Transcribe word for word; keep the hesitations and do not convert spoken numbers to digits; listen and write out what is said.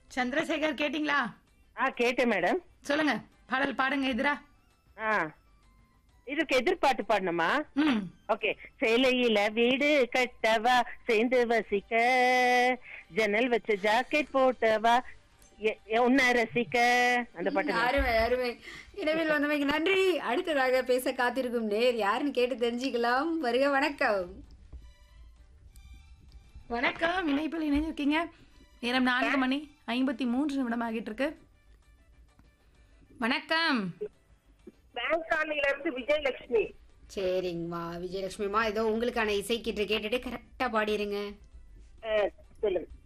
சந்திரசேகர் கேட்டிங்களா? ஆ கேட்டேன் மேடம். சொல்லுங்க. பாடல் பாடுங்க எதிரா. ஆ இதுக்கு எதிர்பாட்டு பாடணுமா? ம். ஓகே. சேலையில வீடு கட்டவா, சேர்ந்து வசிக்க, ஜன்னல் வச்ச ஜாக்கெட் போட்டவா, எ- எ- உன்னை ரசிக்க, அந்த பாட்டு. அருமை அருமை. இடைவில் வந்தமைக்கு நன்றி. அடுத்ததாக பேச காத்திருக்கும் நேர் யாருன்னு கேட்டு தெரிஞ்சுக்கலாம். வருக வணக்கம். வணக்கம். இணைப்பில் இணைஞ்சிருக்கீங்க. நேரம் நான்கு மணி ஐம்பத்தி மூன்று நிமிடம் ஆகிட்டு இருக்கு. வணக்கம். பேங்க் காலனில இருந்து விஜயலட்சுமி. சரிங்கம்மா விஜயலட்சுமிமா, ஏதோ உங்களுக்கான இசை கீற்று கேட்டுட்டு கரெக்டா பாடிருங்க. சொல்லுங்க.